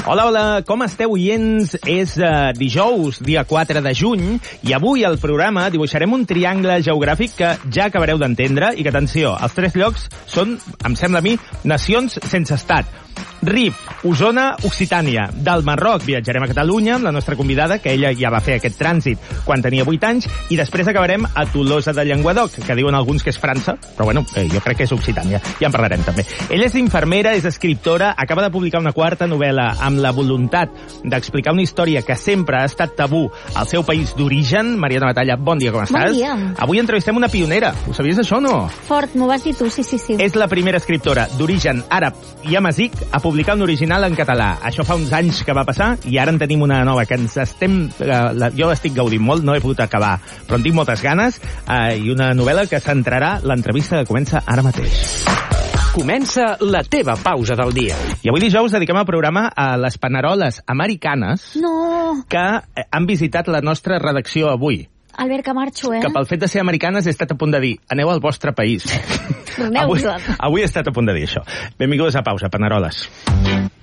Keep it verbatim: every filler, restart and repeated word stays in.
Hola, hola, com esteu, oients? És uh, dijous, dia quatre de juny, i avui al programa dibuixarem un triangle geogràfic que ja acabareu d'entendre i que, atenció, els tres llocs són, em sembla a mi, nacions sense estat. Rif, Osona, Occitània. Del Marroc viatjarem a Catalunya amb la nostra convidada, que ella ja va fer aquest trànsit quan tenia vuit anys, i després acabarem a Tolosa de Llenguadoc, que diuen alguns que és França, però bueno, eh, jo crec que és Occitània. Ja en parlarem també. Ella és infermera, és escriptora, acaba de publicar una quarta novel·la amb la voluntat d'explicar una història que sempre ha estat tabú al seu país d'origen. Mariana Batalla, bon dia, com estàs? Bon dia. Avui entrevistem una pionera. Ho sabies, això, o no? Fort, m'ho vas dir tu, sí, sí, sí. És la primera escriptora d'origen àrab i amazic a publicar un original en català. Això fa uns anys que va passar i ara en tenim una nova que ens estem... Eh, jo l'estic gaudint molt, no he pogut acabar, però en tinc moltes ganes, eh, i una novel·la que centrarà l'entrevista que comença ara mateix. Comença la teva pausa del dia. I avui dijous dediquem el programa a les paneroles americanes No! que han visitat la nostra redacció avui. Albert, que marxo, eh? Que pel fet de ser americanes he estat a punt de dir aneu al vostre país. Avui, avui he estat a punt de dir això. Benvingudes a Pausa, paneroles.